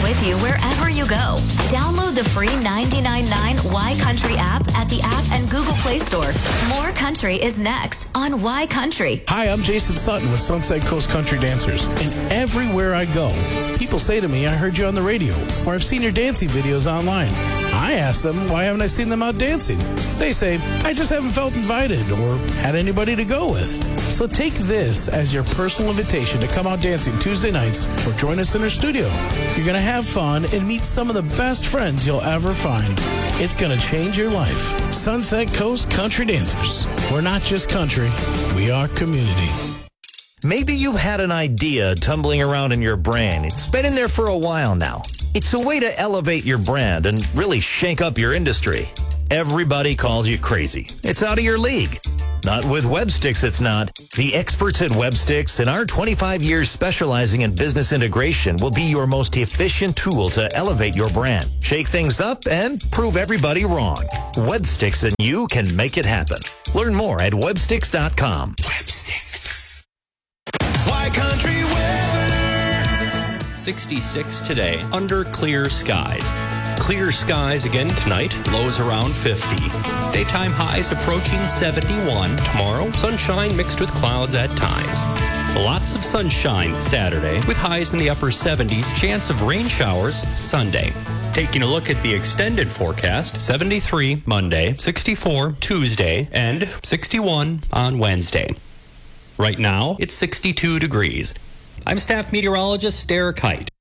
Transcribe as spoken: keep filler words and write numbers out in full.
with you wherever you go. Download the free ninety-nine point nine Y Country app at the app and Google Play Store. More country is next on Y Country. Hi, I'm Jason Sutton with Sunset Coast Country Dancers. And everywhere I go, people say to me, I heard you on the radio, or I've seen your dancing videos online. I ask them, why haven't I seen them out dancing? They say, I just haven't felt invited or had anybody to go with. So take this as your personal invitation to come out dancing Tuesday nights or join us in our studio. You're going to have fun and meet some of the best friends you'll ever find. It's going to change your life. Sunset Coast Country Dancers. We're not just country, we are community. Maybe you've had an idea tumbling around in your brain. It's been in there for a while now. It's a way to elevate your brand and really shake up your industry. Everybody calls you crazy. It's out of your league. Not with Websticks, it's not. The experts at Websticks and our twenty-five years specializing in business integration will be your most efficient tool to elevate your brand, shake things up, and prove everybody wrong. Websticks and you can make it happen. Learn more at websticks dot com. Websticks. Y Country weather. sixty-six today, under clear skies. Clear skies again tonight, lows around fifty. Daytime highs approaching seventy-one. Tomorrow, sunshine mixed with clouds at times. Lots of sunshine Saturday, with highs in the upper seventies. Chance of rain showers Sunday. Taking a look at the extended forecast, seventy-three Monday, sixty-four Tuesday, and sixty-one on Wednesday. Right now, it's sixty-two degrees. I'm staff meteorologist Derek Height.